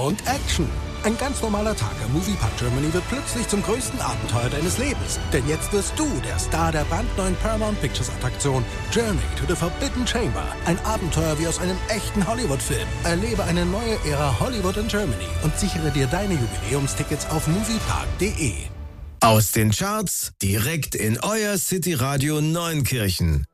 und Action. Ein ganz normaler Tag am Moviepark Germany wird plötzlich zum größten Abenteuer deines Lebens. Denn jetzt wirst du der Star der brandneuen Paramount Pictures Attraktion Journey to the Forbidden Chamber. Ein Abenteuer wie aus einem echten Hollywood-Film. Erlebe eine neue Ära Hollywood in Germany und sichere dir deine Jubiläumstickets auf moviepark.de. Aus den Charts direkt in euer City Radio Neunkirchen.